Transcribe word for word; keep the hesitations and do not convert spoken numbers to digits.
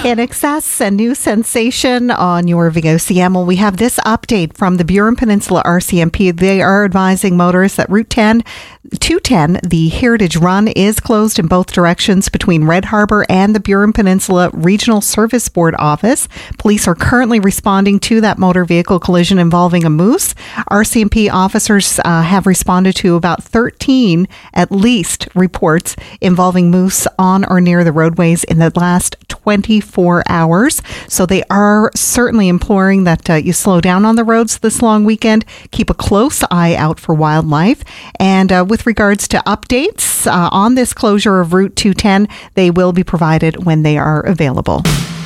In excess, a new sensation on your V O C M. Well, we have this update from the Burin Peninsula R C M P. They are advising motorists that Route ten, two ten, the Heritage Run, is closed in both directions between Red Harbour and the Burin Peninsula Regional Service Board office. Police are currently responding to that motor vehicle collision involving a moose. R C M P officers uh, have responded to about thirteen, at least, reports involving moose on or near the roadways in the last twenty-four hours. So they are certainly imploring that uh, you slow down on the roads this long weekend, keep a close eye out for wildlife. And uh, with regards to updates uh, on this closure of Route two ten, they will be provided when they are available.